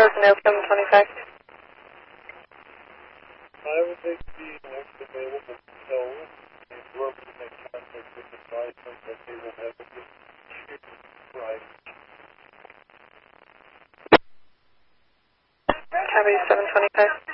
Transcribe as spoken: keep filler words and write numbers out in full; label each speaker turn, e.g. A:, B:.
A: Personnel seven twenty-five.
B: I would take the next available cell and work to make contact with the advisement that they will have a good shoot right.
A: Copy seven twenty-five.